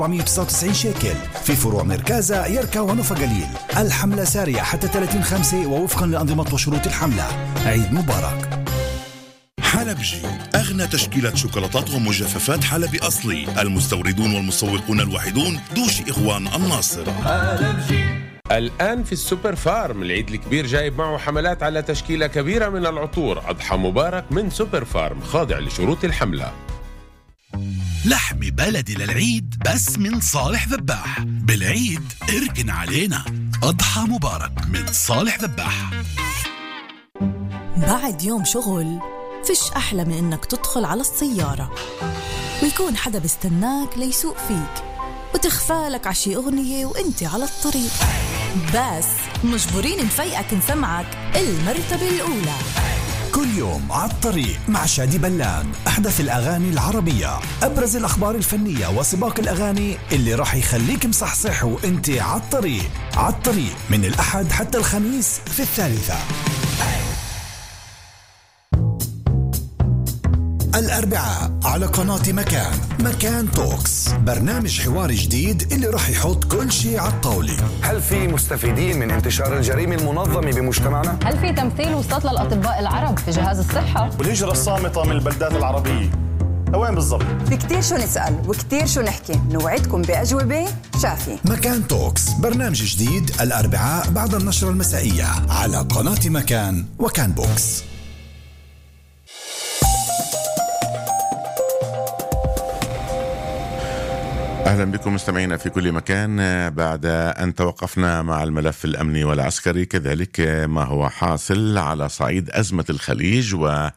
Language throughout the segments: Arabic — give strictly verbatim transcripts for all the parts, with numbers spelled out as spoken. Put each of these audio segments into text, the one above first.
أربعمئة وتسعة وتسعين شيكل. في فروع مركزة يركا ونوفا قليل. الحملة سارية حتى ثلاثين خمسة ووفقا لأنظمة وشروط الحملة. عيد مبارك. حلبجي، أغنى تشكيلة شوكولاتات ومجففات حلبي أصلي، المستوردون والمسوقون الوحيدون دوشي إخوان الناصر. حلبجي. الآن في السوبر فارم العيد الكبير جايب معه حملات على تشكيلة كبيرة من العطور. أضحى مبارك من سوبر فارم، خاضع لشروط الحملة. لحم بلدي للعيد بس من صالح ذباح. بالعيد اركن علينا. أضحى مبارك من صالح ذباح. بعد يوم شغل فيش أحلى من إنك تدخل على السيارة ويكون حدا بستناك ليسوق فيك وتخفالك عشي أغنية وإنتي على الطريق، بس مجبورين نفيقك نسمعك المرتبة الأولى. كل يوم على الطريق مع شادي بلان. أحدث الأغاني العربية، أبرز الأخبار الفنية وسباق الأغاني اللي راح يخليك مصحصح وإنتي على الطريق. على الطريق من الأحد حتى الخميس في الثالثة. الأربعاء على قناة مكان. مكان توكس، برنامج حواري جديد اللي راح يحط كل شيء على الطاولة. هل في مستفيدين من انتشار الجريمة المنظمة بمجتمعنا؟ هل في تمثيل وصلت للأطباء العرب في جهاز الصحة؟ والهجرة الصامتة من البلدات العربية وين بالضبط؟ في كتير شو نسأل وكتير شو نحكي، نوعدكم بأجوبة شافية. مكان توكس، برنامج جديد الأربعاء بعد النشرة المسائية على قناة مكان وكان بوكس. أهلا بكم مستمعينا في كل مكان. بعد أن توقفنا مع الملف الأمني والعسكري، كذلك ما هو حاصل على صعيد أزمة الخليج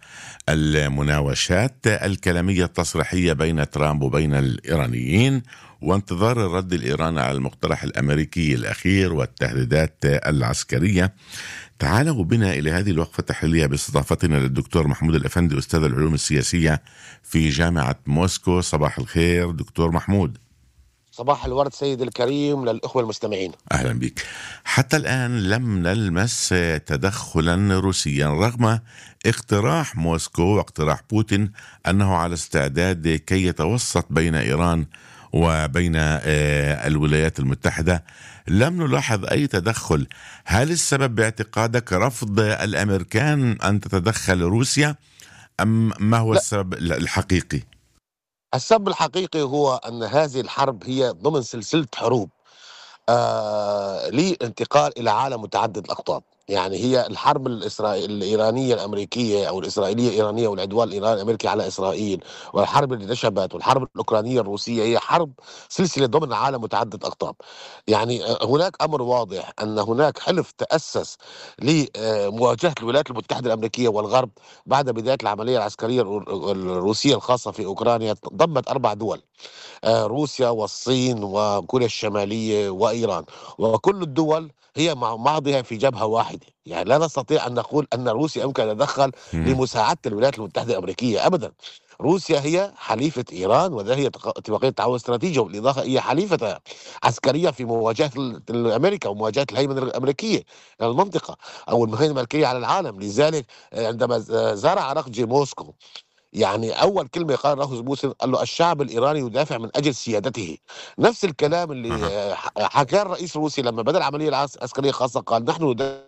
والمناوشات الكلامية التصريحية بين ترامب وبين الإيرانيين، وانتظار الرد الإيراني على المقترح الأمريكي الأخير والتهديدات العسكرية. تعالوا بنا إلى هذه الوقفة التحليلية باستضافتنا للدكتور محمود الأفندي، أستاذ العلوم السياسية في جامعة موسكو. صباح الخير دكتور محمود. صباح الورد سيد الكريم للأخوة المستمعين. أهلا بك. حتى الآن لم نلمس تدخلا روسيا رغم اقتراح موسكو واقتراح بوتين أنه على استعداد كي يتوسط بين إيران وبين الولايات المتحدة. لم نلاحظ أي تدخل. هل السبب باعتقادك رفض الأمريكان أن تتدخل روسيا أم ما هو لا. السبب الحقيقي؟ السبب الحقيقي هو أن هذه الحرب هي ضمن سلسلة حروب آه للانتقال إلى عالم متعدد الأقطاب. يعني هي الحرب الإسرائيل الإيرانية الأمريكية أو الإسرائيلية الإيرانية والعدوان الإيراني الأمريكي على إسرائيل، والحرب اللي نشبت، والحرب الأوكرانية الروسية، هي حرب سلسلة ضمن عالم متعدد الأقطاب. يعني هناك أمر واضح أن هناك حلف تأسس لمواجهة الولايات المتحدة الأمريكية والغرب بعد بداية العملية العسكرية الروسية الخاصة في أوكرانيا. ضمت أربع دول، روسيا والصين وكوريا الشمالية وإيران، وكل الدول هي مع بعضها في جبهة واحدة. يعني لا نستطيع أن نقول أن روسيا يمكن أن تدخل لمساعدة الولايات المتحدة الأمريكية أبدا. روسيا هي حليفة إيران، وده هي اتفاقية تعاون استراتيجي، وبالإضافة هي حليفة عسكرية في مواجهة أمريكا ومواجهة الهيمنة الأمريكية على المنطقة أو الهيمنة الأمريكية على العالم. لذلك عندما زارع رخجي موسكو، يعني أول كلمة قال له بوتين، قال له الشعب الإيراني يدافع من أجل سيادته. نفس الكلام اللي حكاه الرئيس الروسي لما بدأ العملية العسكرية الخاصة، قال نحن ندافع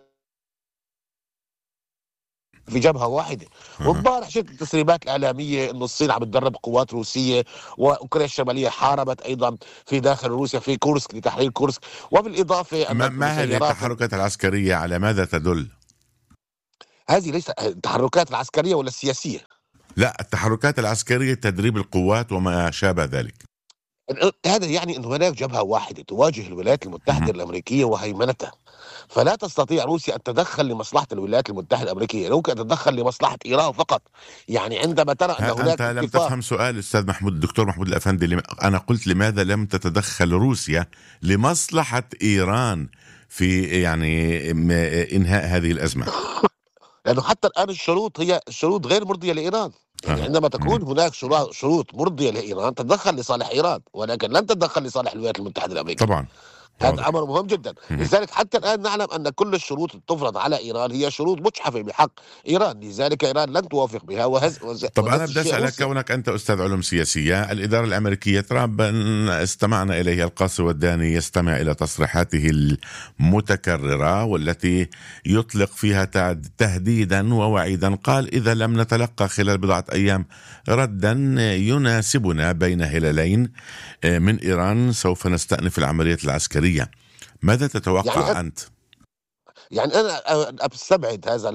في جبهة واحدة. وامبارح شفت التسريبات الإعلامية إنه الصين عم تدرب قوات روسية، وأوكرانيا الشمالية حاربت أيضا في داخل روسيا في كورسك لتحرير كورسك. وبالإضافة ما, ما هذه التحركات العسكرية على ماذا تدل؟ هذه ليست التحركات العسكرية ولا السياسية؟ لا، التحركات العسكرية، تدريب القوات وما شابه ذلك. هذا يعني أن هناك جبهة واحدة تواجه الولايات المتحدة الأمريكية وهيمنتها. فلا تستطيع روسيا أن تتدخل لمصلحة الولايات المتحدة الأمريكية، ممكن أن تتدخل لمصلحة إيران فقط. يعني عندما ترى أن هناك أنت لم تفهم سؤال أستاذ محمود الدكتور محمود الأفندي. أنا قلت لماذا لم تتدخل روسيا لمصلحة إيران في يعني إنهاء هذه الأزمة؟ لأنه حتى الآن الشروط هي شروط غير مرضية لإيران. يعني عندما تكون هناك شروط مرضية لإيران تتدخل لصالح إيران، ولكن لن تتدخل لصالح الولايات المتحدة الأمريكية. طبعا. هذا امر مهم جدا. لذلك حتى الان نعلم ان كل الشروط اللي تفرض على ايران هي شروط مجحفه بحق ايران، لذلك ايران لن توافق بها. وهز وز... طب انا بدي اسالك، كونك انت استاذ علوم سياسيه، الاداره الامريكيه ترامب استمعنا اليه القاصي والداني يستمع الى تصريحاته المتكرره والتي يطلق فيها تهديدا ووعيدا. قال اذا لم نتلقى خلال بضعه ايام ردا يناسبنا بين هلالين من ايران سوف نستأنف العملية العسكرية. ماذا تتوقع يعني أنت؟ يعني أنا أستبعد هذا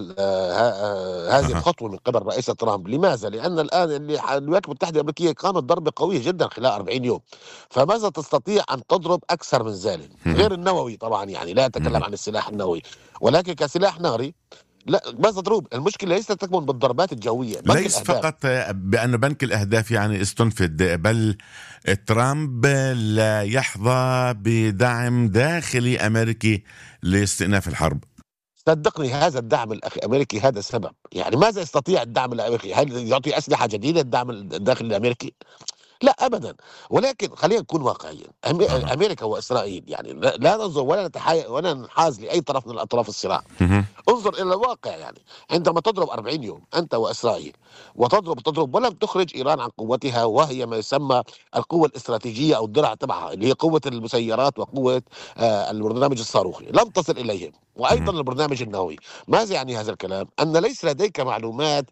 هذه الخطوة من قبل رئيس ترامب. لماذا؟ لأن الآن الولايات المتحدة الأمريكية قامت ضربة قوية جدا خلال أربعين يوم، فماذا تستطيع أن تضرب أكثر من ذلك؟ غير النووي طبعا، يعني لا أتكلم عن السلاح النووي، ولكن كسلاح ناري لا ماذا تضرب؟ المشكلة ليست تكمن بالضربات الجوية، ليس فقط بأن بنك الأهداف يعني استنفد، بل ترامب لا يحظى بدعم داخلي أمريكي لاستئناف الحرب. صدقني هذا الدعم الأمريكي هذا السبب. يعني ماذا يستطيع الدعم الأمريكي؟ هل يعطي أسلحة جديدة الدعم الداخلي الأمريكي؟ لا أبدا. ولكن خلينا نكون واقعيين، أمريكا وإسرائيل يعني لا ننظر ولا نتحايل ولا ننحاز لأي طرف من الأطراف الصراع. انظر إلى الواقع. يعني عندما تضرب أربعين يوم أنت وإسرائيل وتضرب تضرب ولم تخرج إيران عن قوتها، وهي ما يسمى القوة الاستراتيجية أو الدرع تبعها اللي هي قوة المسيرات وقوة آه البرنامج الصاروخي، لم تصل إليهم، وأيضا البرنامج النووي. ماذا يعني هذا الكلام؟ أن ليس لديك معلومات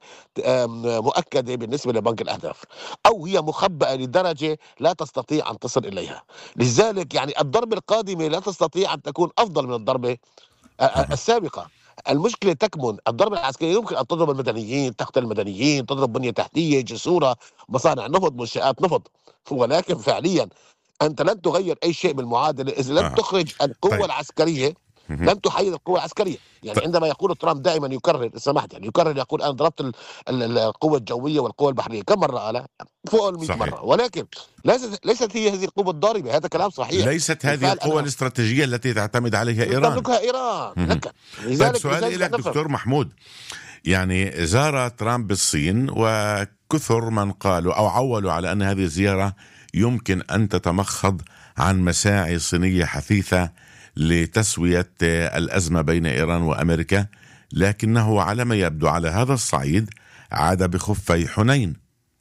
مؤكدة بالنسبة لبنك الأهداف، أو هي مخبأة لدرجة لا تستطيع أن تصل إليها. لذلك يعني الضربة القادمة لا تستطيع أن تكون أفضل من الضربة السابقة. المشكلة تكمن الضربة العسكرية يمكن أن تضرب المدنيين، تقتل المدنيين، تضرب بنية تحتية، جسورة، مصانع نفط، منشآت نفط، ولكن فعليا أنت لن تغير أي شيء بالمعادلة إذا لم تخرج القوة طيب. العسكرية، لم تحيد القوة العسكرية. يعني عندما يقول ترامب دائما يكرر، سمحت يعني يكرر يقول أنا ضربت القوة الجوية والقوة البحرية، كم مرة قالها؟ فوق ال مئة مرة. ولكن ليست ليست هي هذه القوة الضاربة، هذا كلام صحيح. ليست هذه القوة الاستراتيجية التي تعتمد عليها إيران، تملكها إيران. لك. طيب سؤالي لك دكتور محمود، يعني زار ترامب الصين وكثر من قالوا أو عولوا على أن هذه الزيارة يمكن أن تتمخض عن مساعي صينية حثيثة لتسوية الأزمة بين إيران وأمريكا، لكنه على ما يبدو على هذا الصعيد عاد بخفي حنين.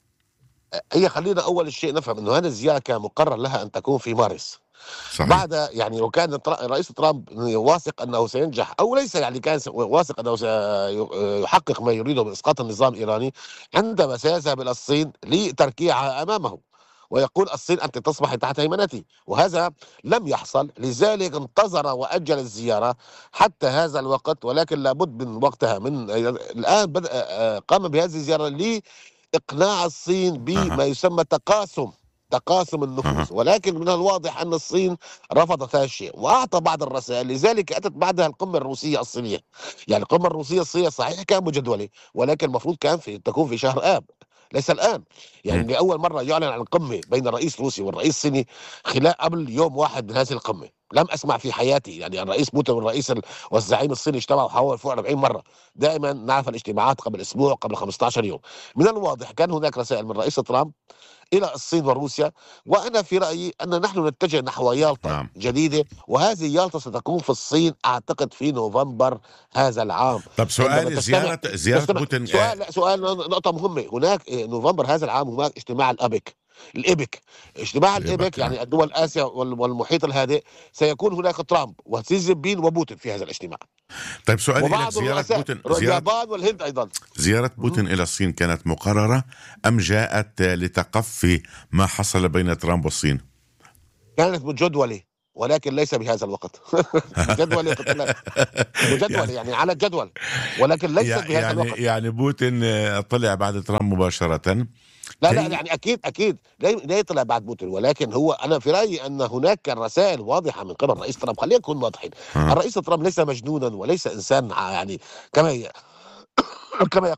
هي خلينا أول شيء نفهم أنه هذه الزيارة كان مقرر لها أن تكون في مارس. صحيح. بعد يعني وكان رئيس ترامب واثق أنه سينجح، أو ليس يعني كان واثق أنه سيحقق ما يريده من إسقاط النظام الإيراني عندما سيذهب إلى الصين لتركيعها أمامه ويقول الصين أنت تصبح تحت هيمنتي، وهذا لم يحصل. لذلك انتظر وأجل الزيارة حتى هذا الوقت، ولكن لابد من وقتها. من الآن بدأ قام بهذه الزيارة لإقناع الصين بما يسمى تقاسم تقاسم النفوذ، ولكن من الواضح أن الصين رفضت هذا الشيء وأعطى بعض الرسائل. لذلك أتت بعدها القمة الروسية الصينية. يعني القمة الروسية الصينية صحيح كان مجدولة، ولكن المفروض كان في تكون في شهر آب، ليس الآن. يعني م. لأول مرة يعلن عن القمة بين الرئيس الروسي والرئيس الصيني خلال قبل يوم واحد من هذه القمة. لم أسمع في حياتي يعني الرئيس بوتين والرئيس والزعيم الصيني اجتمعوا حوالي فوق أربعين مرة. دائما نعرف الاجتماعات قبل أسبوع، قبل خمسة عشر يوم. من الواضح كان هناك رسائل من رئيس ترامب إلى الصين وروسيا، وأنا في رأيي أن نحن نتجه نحو يالطا نعم. جديدة، وهذه يالطا ستكون في الصين أعتقد في نوفمبر هذا العام. طب سؤال زيارة زيارة بوتين سؤال سؤال نقطة مهمة. هناك نوفمبر هذا العام هناك اجتماع الأبك الإبك اجتماع الإبك يعني الدول آسيا والمحيط الهادئ. سيكون هناك ترامب وسي جين بين وبوتين في هذا الاجتماع. طيب سؤالي لك، زيارة بوتين اليابان والهند أيضا زيارة بوتين إلى الصين كانت مقررة أم جاءت لتقفي ما حصل بين ترامب والصين؟ كانت مجدولة ولكن ليس بهذا الوقت. جدول مجدول يعني, يعني على الجدول، ولكن ليس يعني بهذا الوقت. يعني بوتين طلع بعد ترامب مباشرة؟ لا لا يعني اكيد اكيد لا يطلع بعد بوتين، ولكن هو انا في رايي ان هناك رسائل واضحه من قبل رئيس ترامب. خلينا نكون واضحين، الرئيس ترامب ليس مجنونا وليس انسان يعني كما كما يقولون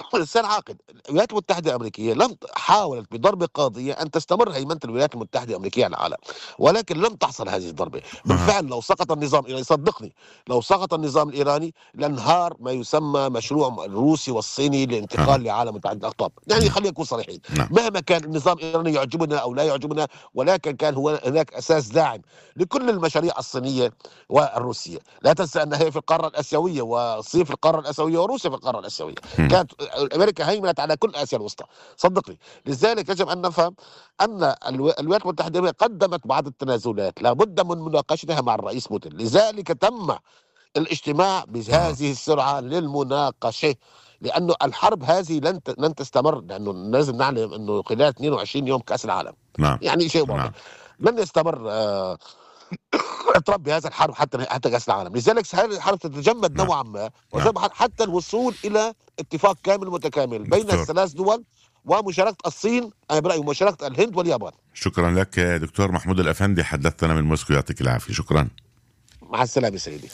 إنسان عاقل. الولايات المتحدة الأمريكية لم حاولت بضربة قاضية أن تستمر هيمنة الولايات المتحدة الأمريكية على العالم، ولكن لم تحصل هذه الضربة. بالفعل لو سقط النظام الإيراني، صدقني لو سقط النظام الإيراني لانهار ما يسمى مشروع الروسي والصيني للانتقال لعالم متعدد الأقطاب. يعني خلينا نكون صريحين، مهما كان النظام الإيراني يعجبنا أو لا يعجبنا، ولكن كان هو هناك أساس داعم لكل المشاريع الصينية والروسية. لا تنسى أن هي في القارة الآسيوية، والصين في القارة الآسيوية، وروسيا في القارة الآسيوية. كانت أمريكا هيمنت على كل آسيا الوسطى، صدقني. لذلك يجب أن نفهم أن الولايات المتحدة الأمريكية قدمت بعض التنازلات لابد من مناقشتها مع الرئيس بوتين، لذلك تم الاجتماع بهذه السرعة للمناقشة، لأنه الحرب هذه لن لن تستمر، لأنه لازم نعلم أنه خلال اثنين وعشرين يوم كأس العالم. نعم. يعني شيء واضح. نعم. لن يستمر آه تربي بهذا الحرب حتى حتى كأس العالم. لذلك هذه الحرب تتجمد نعم. نوعا ما، نعم. حتى الوصول إلى اتفاق كامل متكامل بين دكتور. الثلاث دول، ومشاركة الصين أنا برأيي ومشاركة الهند واليابان. شكرا لك دكتور محمود الأفندي، حدثنا من موسكو، يعطيك العافية. شكرا. مع السلامة سيدي.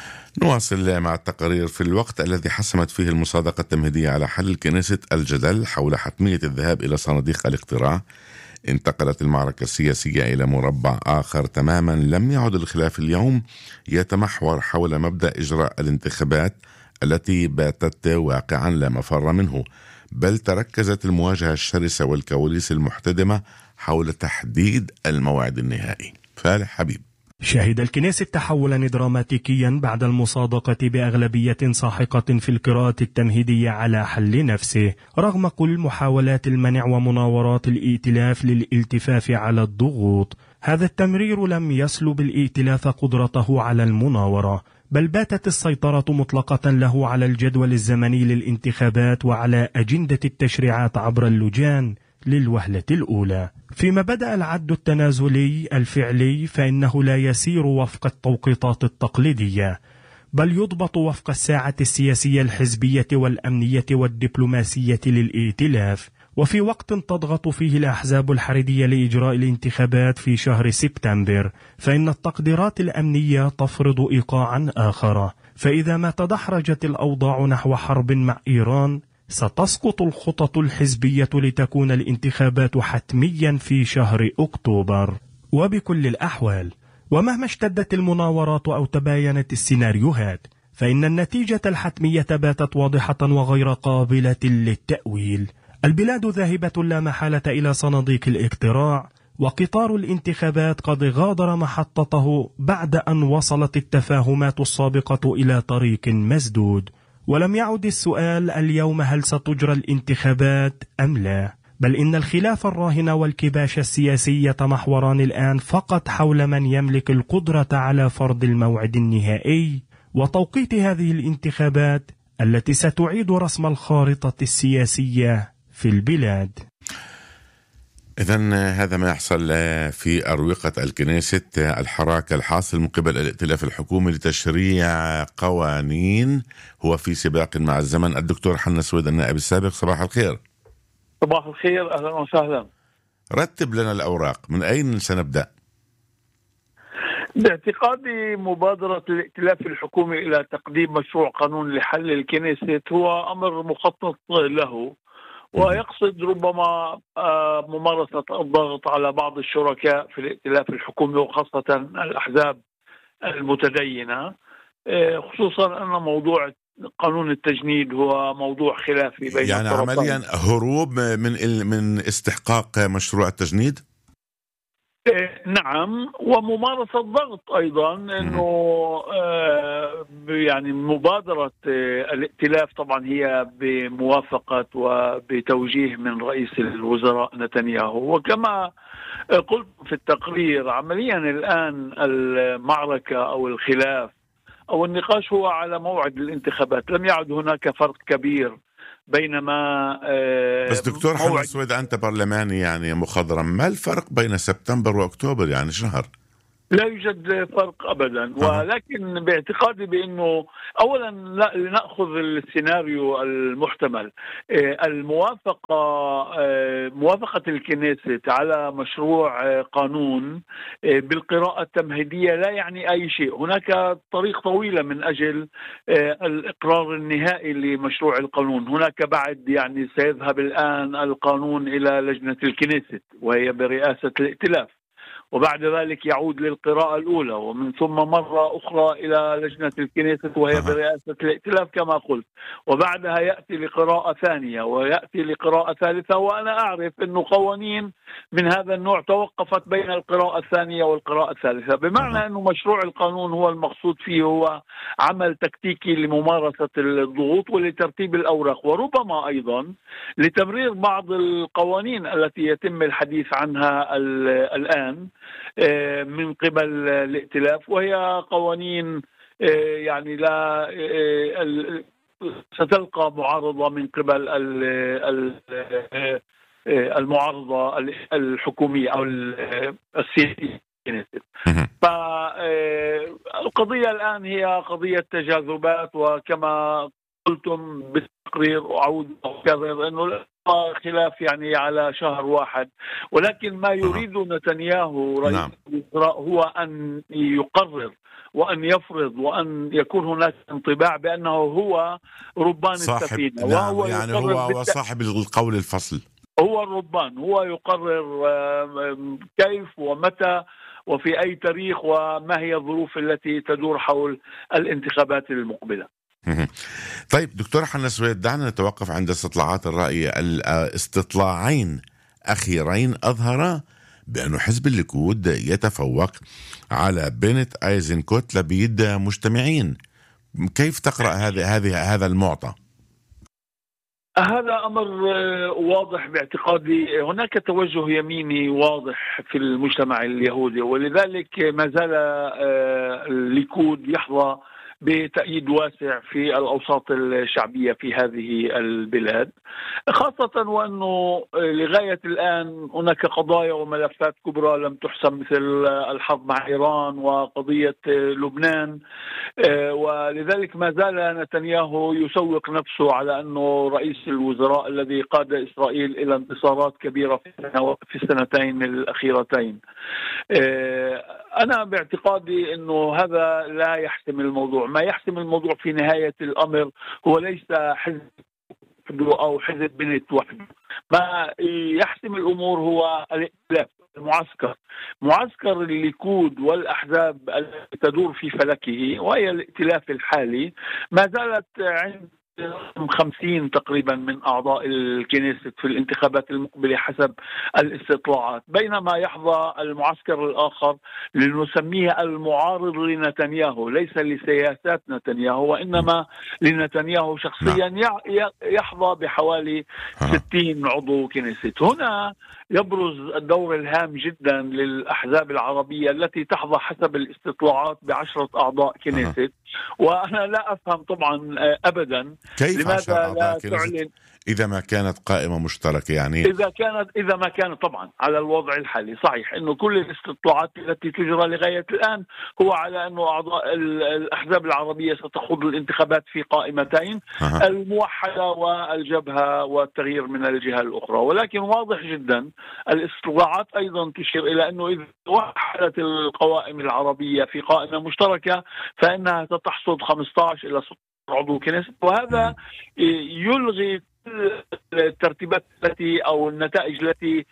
نواصل مع التقارير. في الوقت الذي حسمت فيه المصادقة التمهيدية على حل كنيسة الجدل حول حتمية الذهاب إلى صناديق الاقتراع، انتقلت المعركة السياسية إلى مربع آخر تماما. لم يعد الخلاف اليوم يتمحور حول مبدأ إجراء الانتخابات التي باتت واقعا لا مفر منه، بل تركزت المواجهة الشرسة والكواليس المحتدمة حول تحديد الموعد النهائي. فالح حبيب. شهد الكنيس تحولا دراماتيكيا بعد المصادقة بأغلبية ساحقة في القراءة التمهيدية على حل نفسه، رغم كل محاولات المنع ومناورات الائتلاف للالتفاف على الضغوط. هذا التمرير لم يسلب الائتلاف قدرته على المناورة، بل باتت السيطرة مطلقة له على الجدول الزمني للانتخابات وعلى أجندة التشريعات عبر اللجان للوهلة الأولى. فيما بدأ العد التنازلي الفعلي فإنه لا يسير وفق التوقيتات التقليدية، بل يضبط وفق الساعة السياسية الحزبية والأمنية والدبلوماسية للائتلاف. وفي وقت تضغط فيه الأحزاب الحريدية لإجراء الانتخابات في شهر سبتمبر، فإن التقديرات الأمنية تفرض إيقاعا آخر. فإذا ما تدحرجت الأوضاع نحو حرب مع إيران، ستسقط الخطط الحزبية لتكون الانتخابات حتميا في شهر أكتوبر. وبكل الأحوال، ومهما اشتدت المناورات أو تباينت السيناريوهات، فإن النتيجة الحتمية باتت واضحة وغير قابلة للتأويل. البلاد ذاهبة لا محالة إلى صناديق الاقتراع، وقطار الانتخابات قد غادر محطته بعد أن وصلت التفاهمات السابقة إلى طريق مسدود. ولم يعد السؤال اليوم هل ستجرى الانتخابات أم لا، بل إن الخلاف الراهن والكباش السياسي يتمحوران الآن فقط حول من يملك القدرة على فرض الموعد النهائي وتوقيت هذه الانتخابات التي ستعيد رسم الخارطة السياسية في البلاد. إذن هذا ما يحصل في أروقة الكنيسة، الحراك الحاصل من قبل الائتلاف الحكومي لتشريع قوانين هو في سباق مع الزمن. الدكتور حنا سويد النائب السابق، صباح الخير. صباح الخير، أهلا وسهلا. رتب لنا الأوراق، من أين سنبدأ؟ باعتقادي مبادرة الائتلاف الحكومي إلى تقديم مشروع قانون لحل الكنيسة هو أمر مخطط له، ويقصد ربما ممارسة الضغط على بعض الشركاء في الائتلاف الحكومي وخاصة الأحزاب المتدينة، خصوصا أن موضوع قانون التجنيد هو موضوع خلافي بين يعني الطرفين. عمليا هروب من من استحقاق مشروع التجنيد؟ نعم، وممارسة ضغط أيضا، أنه يعني مبادرة الائتلاف طبعا هي بموافقة وبتوجيه من رئيس الوزراء نتنياهو. وكما قلت في التقرير، عمليا الآن المعركة أو الخلاف أو النقاش هو على موعد الانتخابات. لم يعد هناك فرق كبير بينما بس دكتور حنا سويد، أنت برلماني يعني مخضرم، ما الفرق بين سبتمبر وأكتوبر؟ يعني شهر. لا يوجد فرق أبدا، ولكن باعتقادي بأنه أولا لنأخذ السيناريو المحتمل. الموافقة موافقة الكنيست على مشروع قانون بالقراءة التمهيدية لا يعني أي شيء. هناك طريق طويلة من أجل الإقرار النهائي لمشروع القانون. هناك بعد يعني سيذهب الآن القانون إلى لجنة الكنيست وهي برئاسة الائتلاف، وبعد ذلك يعود للقراءة الأولى، ومن ثم مرة أخرى إلى لجنة الكنيست وهي برئاسة الائتلاف كما قلت، وبعدها يأتي لقراءة ثانية ويأتي لقراءة ثالثة. وأنا أعرف أن قوانين من هذا النوع توقفت بين القراءة الثانية والقراءة الثالثة، بمعنى أنه مشروع القانون هو المقصود فيه هو عمل تكتيكي لممارسة الضغوط ولترتيب الأوراق، وربما أيضا لتمرير بعض القوانين التي يتم الحديث عنها الآن من قبل الائتلاف، وهي قوانين يعني لا ستلقى معارضة من قبل المعارضة الحكومية أو السياسية. فالقضية الآن هي قضية تجاذبات، وكما قلتم بالتقرير وأعود أكرر أنه خلاف يعني على شهر واحد، ولكن ما يريد نتنياهو رئيس الوزراء هو أن يقرر وأن يفرض وأن يكون هناك انطباع بأنه هو ربان السفينة. نعم، وهو يعني هو صاحب القول الفصل، هو الربان، هو يقرر كيف ومتى وفي أي تاريخ وما هي الظروف التي تدور حول الانتخابات المقبلة. طيب دكتور حنا سويد، دعنا نتوقف عند استطلاعات الرأي. الاستطلاعين أخيرين أظهرا بأن حزب الليكود يتفوق على بنت أيزنكوت لبيد مجتمعين. كيف تقرأ هذه هذه هذا المعطى؟ هذا أمر واضح باعتقادي. هناك توجه يميني واضح في المجتمع اليهودي، ولذلك ما زال الليكود يحظى بتأييد واسع في الأوساط الشعبية في هذه البلاد، خاصة وأنه لغاية الآن هناك قضايا وملفات كبرى لم تحسم، مثل الحرب مع إيران وقضية لبنان، ولذلك ما زال نتنياهو يسوق نفسه على أنه رئيس الوزراء الذي قاد إسرائيل إلى انتصارات كبيرة في السنتين الأخيرتين. أنا باعتقادي أنه هذا لا يحسم الموضوع. ما يحسم الموضوع في نهاية الأمر هو ليس حزب أو حزب بنت وحده. ما يحسم الأمور هو الائتلاف، المعسكر، معسكر الليكود والأحزاب التي تدور في فلكه، وهي الائتلاف الحالي. ما زالت عند خمسين تقريبا من أعضاء الكنيست في الانتخابات المقبلة حسب الاستطلاعات، بينما يحظى المعسكر الآخر لنسميه المعارض لنتنياهو، ليس لسياسات نتنياهو وإنما لنتنياهو شخصيا، يحظى بحوالي ستين عضو كنيست. هنا يبرز الدور الهام جدا للأحزاب العربية التي تحظى حسب الاستطلاعات بعشرة أعضاء كنيست، وأنا لا أفهم طبعا أبدا كيف لماذا لا تعلن إذا ما كانت قائمة مشتركة. يعني إذا كانت إذا ما كانت طبعا على الوضع الحالي صحيح إنه كل الاستطلاعات التي تجرى لغاية الآن هو على أنه أعضاء الأحزاب العربية ستخوض الانتخابات في قائمتين، أه. الموحدة والجبهة والتغيير من الجهة الأخرى، ولكن واضح جدا الاستطلاعات أيضا تشير إلى أنه إذا وحدت القوائم العربية في قائمة مشتركة فإنها ستحصد خمسة عشر إلى ستة عشر عضو كنيست، وهذا يلغي الترتيبات التي أو النتائج التي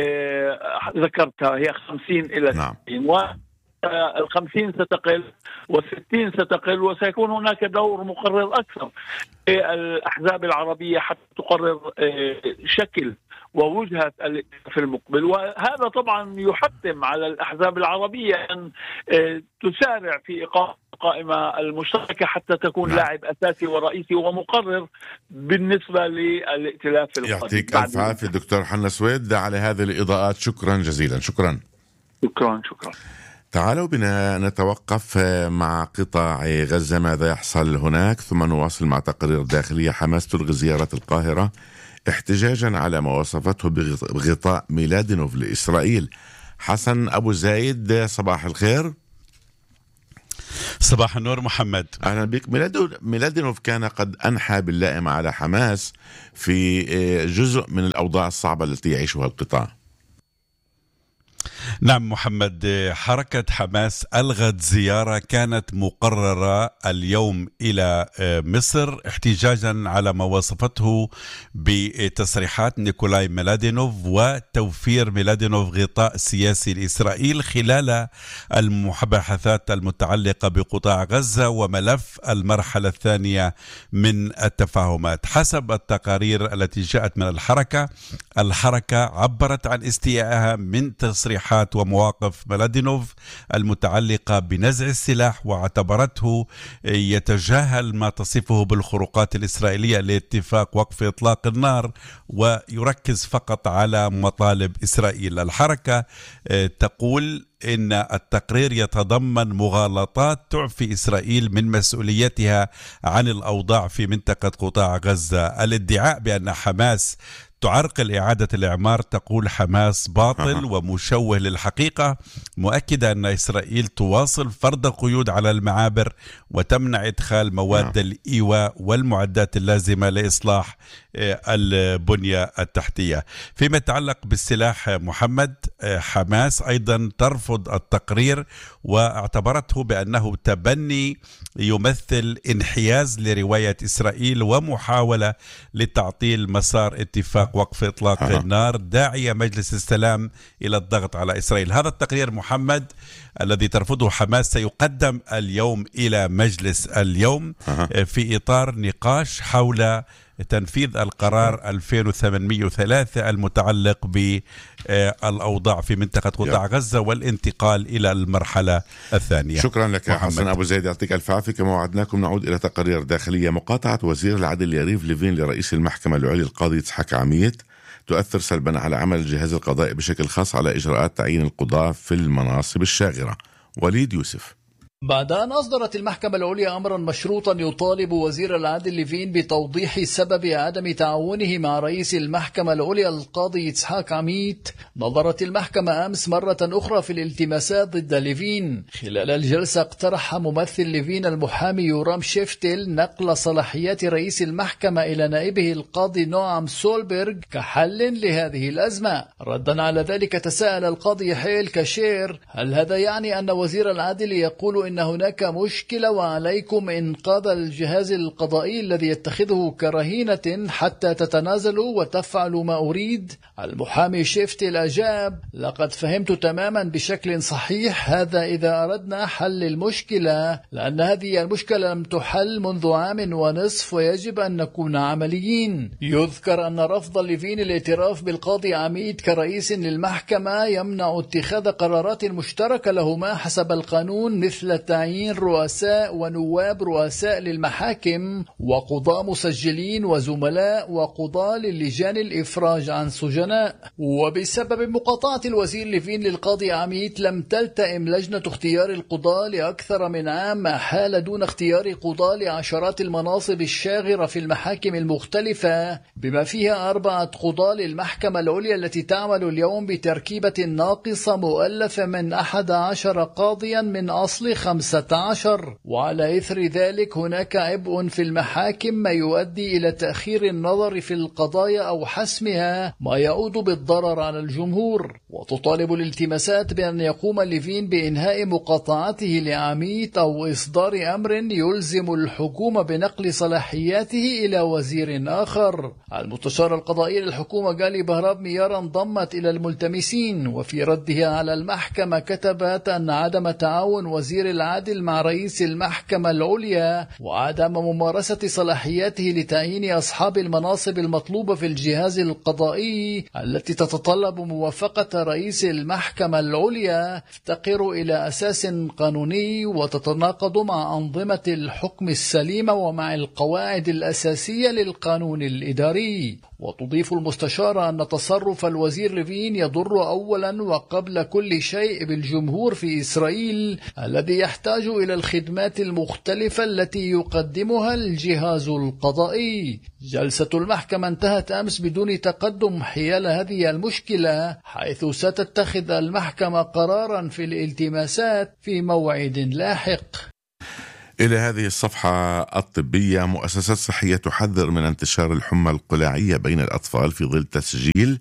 ذكرتها، هي خمسين إلى ستين، والخمسين ستقل والستين ستقل، وسيكون هناك دور مقرر أكثر الأحزاب العربية حتى تقرر شكل ووجهة في المقبل. وهذا طبعا يحتم على الأحزاب العربية أن تسارع في إقامة القائمة المشتركة حتى تكون نعم. لاعب أساسي ورئيسي ومقرر بالنسبة للائتلاف القادم. يعطيك ألف عافية دكتور حنا سويد على هذه الإضاءات، شكرا جزيلا. شكرا شكرا شكرا. تعالوا بنا نتوقف مع قطاع غزة، ماذا يحصل هناك، ثم نواصل مع تقارير داخلية. حماس تلغي زيارة القاهرة احتجاجا على ما وصفته بغطاء ميلادينوف لإسرائيل. حسن أبو زايد، صباح الخير. صباح النور محمد، أهلا بك. ميلادينوف كان قد أنحى باللائم على حماس في جزء من الأوضاع الصعبة التي يعيشها القطاع. نعم محمد، حركة حماس ألغت زيارة كانت مقررة اليوم إلى مصر احتجاجا على ما وصفته بتصريحات نيكولاي ميلادينوف وتوفير ميلادينوف غطاء سياسي لإسرائيل خلال المباحثات المتعلقة بقطاع غزة وملف المرحلة الثانية من التفاهمات. حسب التقارير التي جاءت من الحركة، الحركة عبرت عن استيائها من تصريحات ومواقف ميلادينوف المتعلقة بنزع السلاح، واعتبرته يتجاهل ما تصفه بالخروقات الإسرائيلية لاتفاق وقف إطلاق النار ويركز فقط على مطالب إسرائيل. الحركة تقول إن التقرير يتضمن مغالطات تعفي إسرائيل من مسؤوليتها عن الأوضاع في منطقة قطاع غزة. الادعاء بأن حماس تعرقل إعادة الإعمار، تقول حماس، باطل ومشوه للحقيقة، مؤكدة أن إسرائيل تواصل فرض قيود على المعابر وتمنع إدخال مواد الإيواء والمعدات اللازمة لإصلاح البنية التحتية. فيما يتعلق بالسلاح محمد، حماس أيضا ترفض التقرير واعتبرته بأنه تبني يمثل انحياز لرواية إسرائيل ومحاولة لتعطيل مسار اتفاق وقف إطلاق أه. النار، داعية مجلس السلام إلى الضغط على إسرائيل. هذا التقرير محمد الذي ترفضه حماس سيقدم اليوم إلى مجلس اليوم أه. في إطار نقاش حول تنفيذ القرار ألفين وثمانمئة وثلاثة المتعلق بالأوضاع في منطقة قطاع غزة والانتقال إلى المرحلة الثانية. شكرا لك محمد. حسن أبو زايد، يعطيك الف عافية. كما وعدناكم نعود إلى تقارير داخلية. مقاطعة وزير العدل يريف ليفين لرئيس المحكمة العليا القاضي يضحك عميد تؤثر سلبا على عمل الجهاز القضائي بشكل خاص على إجراءات تعيين القضاة في المناصب الشاغرة. وليد يوسف. بعد أن أصدرت المحكمة العليا أمرا مشروطا يطالب وزير العدل ليفين بتوضيح سبب عدم تعاونه مع رئيس المحكمة العليا القاضي إسحاق عميد، نظرت المحكمة أمس مرة أخرى في الالتماسات ضد ليفين. خلال الجلسة اقترح ممثل ليفين المحامي يورام شيفتل نقل صلاحيات رئيس المحكمة إلى نائبه القاضي نوعم سولبرغ كحل لهذه الأزمة. ردا على ذلك تساءل القاضي يحيى كاشير: هل هذا يعني أن وزير العدل يقول إن هناك مشكلة وعليكم إنقاذ الجهاز القضائي الذي يتخذه كرهينة حتى تتنازلوا وتفعلوا ما أريد؟ المحامي شيفتل أجاب: لقد فهمت تماما بشكل صحيح، هذا إذا أردنا حل المشكلة، لأن هذه المشكلة لم تحل منذ عام ونصف ويجب أن نكون عمليين. يذكر أن رفض ليفين الاعتراف بالقاضي عميد كرئيس للمحكمة يمنع اتخاذ قرارات مشتركة لهما حسب القانون، مثل تعيين رؤساء ونواب رؤساء للمحاكم وقضاة مسجلين وزملاء وقضاة للجان الإفراج عن سجناء. وبسبب مقاطعة الوزير ليفين للقاضي عميد لم تلتئم لجنة اختيار القضاة لأكثر من عام، ما حال دون اختيار قضاة لعشرات المناصب الشاغرة في المحاكم المختلفة، بما فيها أربعة قضاة للمحكمة العليا التي تعمل اليوم بتركيبة ناقصة مؤلفة من أحد عشر قاضيا من أصل خمسة عشر. وعلى إثر ذلك هناك عبء في المحاكم ما يؤدي إلى تأخير النظر في القضايا أو حسمها، ما يعود بالضرر على الجمهور. وتطالب الالتماسات بأن يقوم ليفين بإنهاء مقاطعته لعميد أو إصدار أمر يلزم الحكومة بنقل صلاحياته إلى وزير آخر. المستشار القضائي للحكومة غالي بهراب ميارا انضمت إلى الملتمسين، وفي ردها على المحكمة كتبت أن عدم تعاون وزير العدل مع رئيس المحكمة العليا وعدم ممارسة صلاحياته لتعيين أصحاب المناصب المطلوبة في الجهاز القضائي التي تتطلب موافقة رئيس المحكمة العليا افتقر إلى أساس قانوني وتتناقض مع أنظمة الحكم السليمة ومع القواعد الأساسية للقانون الإداري. وتضيف المستشارة أن تصرف الوزير ليفين يضر أولا وقبل كل شيء بالجمهور في إسرائيل الذي يحتاج إلى الخدمات المختلفة التي يقدمها الجهاز القضائي. جلسة المحكمة انتهت أمس بدون تقدم حيال هذه المشكلة، حيث ستتخذ المحكمة قرارا في الالتماسات في موعد لاحق. إلى هذه الصفحة الطبية: مؤسسات صحية تحذر من انتشار الحمى القلاعية بين الأطفال في ظل تسجيل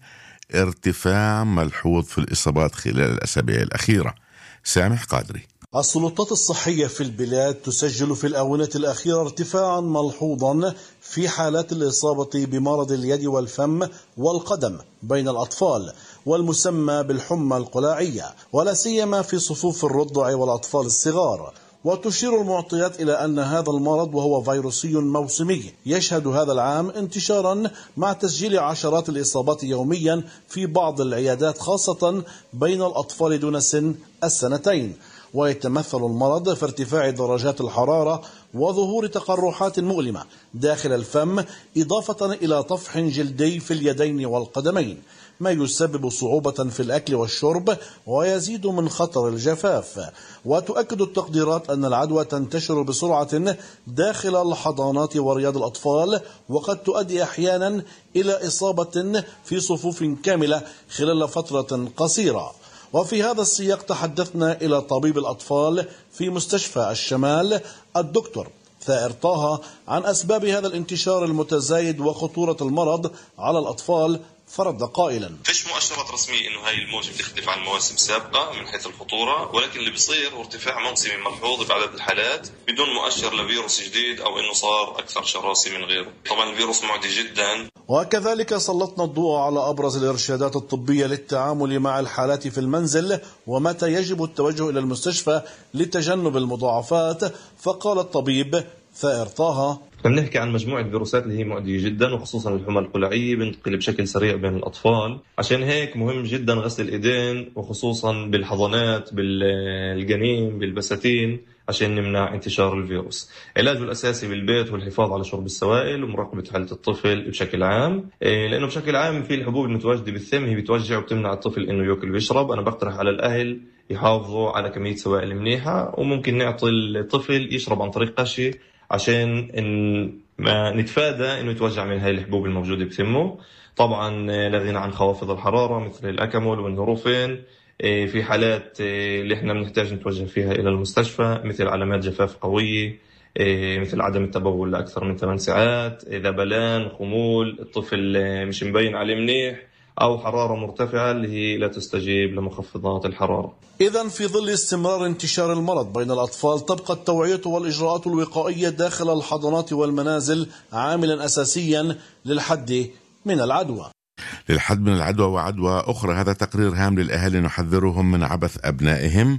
ارتفاع ملحوظ في الإصابات خلال الأسابيع الأخيرة. سامح قادري. السلطات الصحية في البلاد تسجل في الآونة الأخيرة ارتفاعا ملحوظا في حالات الإصابة بمرض اليد والفم والقدم بين الأطفال، والمسمى بالحمى القلاعية، ولا سيما في صفوف الرضع والأطفال الصغار. وتشير المعطيات إلى أن هذا المرض وهو فيروسي موسمي يشهد هذا العام انتشارا مع تسجيل عشرات الإصابات يوميا في بعض العيادات، خاصة بين الأطفال دون سن السنتين. ويتمثل المرض في ارتفاع درجات الحرارة وظهور تقرحات مؤلمة داخل الفم، إضافة إلى طفح جلدي في اليدين والقدمين، ما يسبب صعوبة في الأكل والشرب ويزيد من خطر الجفاف. وتؤكد التقديرات أن العدوى تنتشر بسرعة داخل الحضانات ورياض الأطفال، وقد تؤدي أحيانا إلى إصابة في صفوف كاملة خلال فترة قصيرة. وفي هذا السياق تحدثنا إلى طبيب الأطفال في مستشفى الشمال الدكتور ثائر طه عن أسباب هذا الانتشار المتزايد وخطورة المرض على الأطفال، فرد قائلا: فيش مؤشرات رسمية انه هاي الموجة بتختلف عن مواسم سابقة من حيث الخطورة، ولكن اللي بيصير هو ارتفاع موسمي ملحوظ بعدد الحالات بدون مؤشر لفيروس جديد او انه صار اكثر شراسة من غيره. طبعا الفيروس معدي جدا. وكذلك سلطنا الضوء على ابرز الارشادات الطبية للتعامل مع الحالات في المنزل ومتى يجب التوجه الى المستشفى لتجنب المضاعفات. فقال الطبيب ثائر طه: بنحكي عن مجموعة فيروسات اللي هي معدية جدا، وخصوصا الحمى القلاعية بنتقل بشكل سريع بين الأطفال، عشان هيك مهم جدا غسل الإيدين، وخصوصا بالحضانات، بالجنين، بالبساتين، عشان نمنع انتشار الفيروس. علاجه الأساسي بالبيت هو الحفاظ على شرب السوائل ومراقبة حالة الطفل بشكل عام، لأنه بشكل عام في الحبوب المتواجدة بالثم هي بتوجع وبتمنع الطفل إنه يأكل ويشرب. أنا بقترح على الأهل يحافظوا على كمية سوائل منيحة، وممكن نعطي الطفل يشرب عن طريق قشة عشان إن ما نتفادى إنه يتوجع من هاي الحبوب الموجودة بثمه. طبعا لا غنى عن خوافض الحرارة مثل الأكامول والنوروفين في حالات اللي احنا بنحتاج نتوجه فيها إلى المستشفى، مثل علامات جفاف قوية، مثل عدم التبول لأكثر من ثمان ساعات، ذبلان، خمول، الطفل مش مبين عليه منيح، أو حرارة مرتفعة اللي هي لا تستجيب لمخفضات الحرارة. إذن في ظل استمرار انتشار المرض بين الأطفال تبقى التوعية والإجراءات الوقائية داخل الحضانات والمنازل عاملا أساسيا للحد من العدوى. للحد من العدوى وعدوى أخرى. هذا تقرير هام للأهالي نحذرهم من عبث أبنائهم.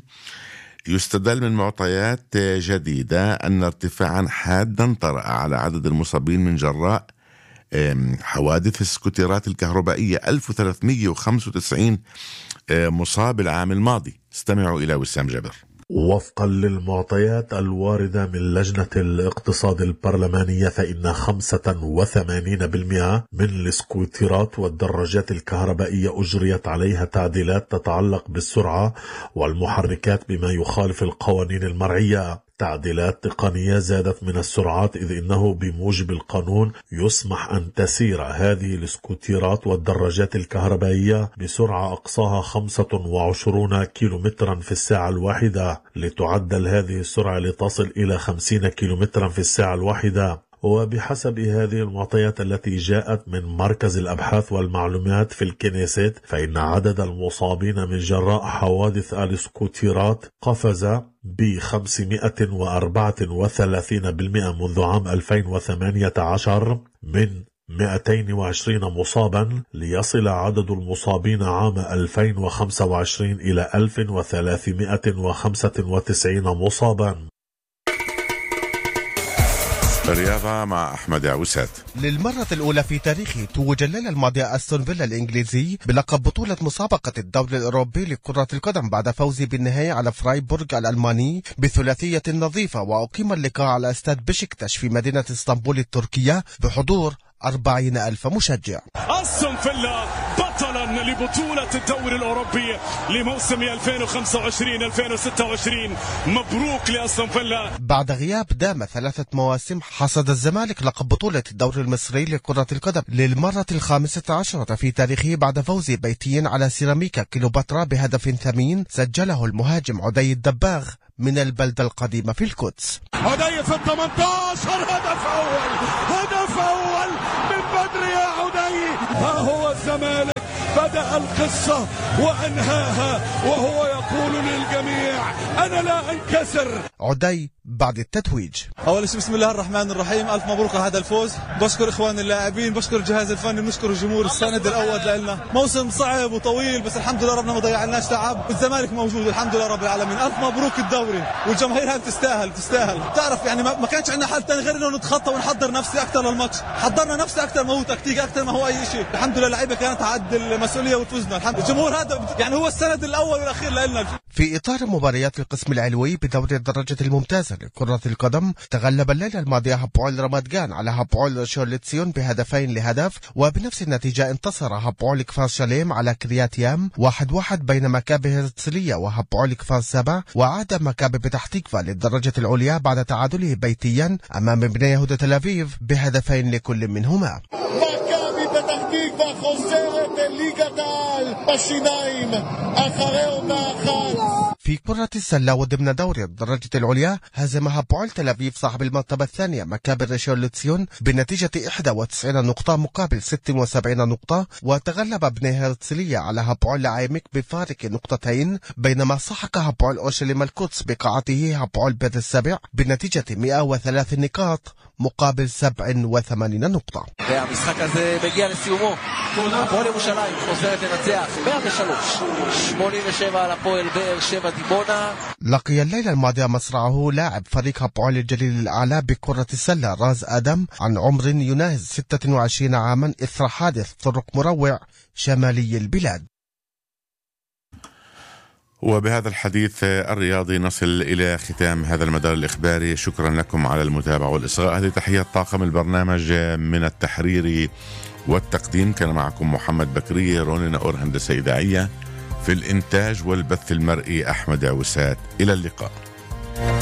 يستدل من معطيات جديدة أن ارتفاعا حادا طرأ على عدد المصابين من جراء حوادث السكوترات الكهربائية، ألف وثلاثمئة وخمسة وتسعين مصاب العام الماضي. استمعوا إلى وسام جابر. وفقا للمعطيات الواردة من لجنة الاقتصاد البرلمانية، فإن خمسة وثمانين بالمئة من السكوترات والدراجات الكهربائية أجريت عليها تعديلات تتعلق بالسرعة والمحركات بما يخالف القوانين المرعية. تعديلات تقنية زادت من السرعات، إذ إنه بموجب القانون يسمح أن تسير هذه السكوتيرات والدراجات الكهربائية بسرعة أقصاها خمسة وعشرين كيلومترا في الساعة الواحدة، لتعدل هذه السرعة لتصل إلى خمسين كيلومترا في الساعة الواحدة. وبحسب هذه المعطيات التي جاءت من مركز الأبحاث والمعلومات في الكنيست، فإن عدد المصابين من جراء حوادث السكوتيرات قفز ب خمسمئة وأربعة وثلاثين بالمئة منذ عام ألفين وثمانية عشر من مئتين وعشرين مصابا، ليصل عدد المصابين عام ألفين وخمسة وعشرين إلى ألف وثلاثمئة وخمسة وتسعين مصابا. الرياضة مع أحمد عوسات. للمرة الأولى في تاريخه توج الليلة الماضية أستون فيلا الإنجليزي بلقب بطولة مسابقة الدوري الأوروبي لكرة القدم بعد فوزه بالنهاية على فرايبورغ الألماني بثلاثية نظيفة. وأقيم اللقاء على استاد بشكتش في مدينة اسطنبول التركية بحضور أربعين ألف مشجع. أستون فيلا بطلا لبطولة الدوري الأوروبي لموسم ألفين وخمسة وعشرين ألفين وستة وعشرين. مبروك لأستون فيلا. بعد غياب دام ثلاثة مواسم حصد الزمالك لقب بطولة الدوري المصري لكرة القدم للمرة الخامسة عشرة في تاريخه بعد فوز بيتي على سيراميكا كليوباترا بهدف ثمين سجله المهاجم عدي الدباغ من البلدة القديمة في القدس. عدي في الثمانية عشر هدف أول، هدف أول من بدري يا عدي. ها هو الزمالك بدأ القصة وأنهاها وهو يقول للجميع أنا لا أنكسر. عدي بعد التتويج. أول شيء بسم الله الرحمن الرحيم، ألف مبروك على هذا الفوز. بشكر إخوان اللاعبين، بشكر الجهاز الفني، بنشكر الجمهور السند الأول لنا. موسم صعب وطويل بس الحمد لله ربنا ما ضيعناش تعب. الزمالك موجود الحمد لله رب العالمين. ألف مبروك الدوري، والجماهير هاي بتستاهل تستاهل. تعرف يعني ما كانش عندنا حل ثاني غير إنه نتخطى ونحضر نفسي أكثر للماتش. حضرنا نفسي أكثر ما هو تكتيك أكثر ما هو أي شيء. الحمد لله اللعيبة كانت تعد المسؤولية وتفوزنا. الحمد لله الجمهور هذا يعني هو السند الأول والأخير لنا. في إطار مباريات القسم العلوي بدوري الدرجة الممتازة لكرة القدم تغلب الليلة الماضية هابوعل رمادجان على هابوعل شورلتسيون بهدفين لهدف، وبنفس النتيجة انتصر هابوعل كفار شاليم على كريات يام واحد واحد، بين مكابي هرتسلية وهابوعل كفار سبع. وعاد مكابي بتح تكفى للدرجة العليا بعد تعادله بيتيا أمام بني يهودا تل أبيب بهدفين لكل منهما. מכבי פתח תקווה חוזרת אל ליגת העל בשיניים אחרי עונה אחת. في كرة السلة وضمن دوري الدرجة العليا هزم هابوعل تل أبيب صاحب المرتبة الثانية مكابي ريشورلتسيون بنتيجة واحد وتسعين نقطة مقابل ستة وسبعين نقطة، وتغلب بني هرتسلية على هابوعل لاعيمك بفارق نقطتين، بينما سحق هابوعل أورشليم القدس بقاعته هابوعل بيت السبع بنتيجة مئة وثلاث نقاط مقابل سبع وثمانين نقطة. והמשחק הזה מגיע לסיומו. הפועל ירושלים חוזרת לנצח מאה ושלוש שמונים ושבע על הפועל באר שבע דימונה. لقي الليلة الماضية مصرعه لاعب فريق هابوعل الجليل الأعلى بكرة السلة راز آدم عن عمر يناهز ستة وعشرين عاما إثر حادث طرق مروع شمالي البلاد. وبهذا الحديث الرياضي نصل إلى ختام هذا المدار الإخباري. شكرا لكم على المتابعة والإصغاء. هذه تحية طاقم البرنامج من التحرير والتقديم، كان معكم محمد بكرية، رونين أور هندسة إذاعية، في الإنتاج والبث المرئي أحمد عوسات. إلى اللقاء.